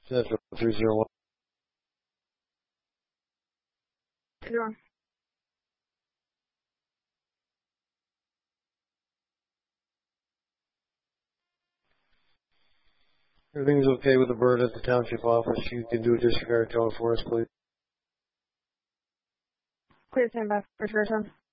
Central 301. Sure. Everything's okay with the bird at the township office. You can do a disregard tone for us, please. Clear standby for return.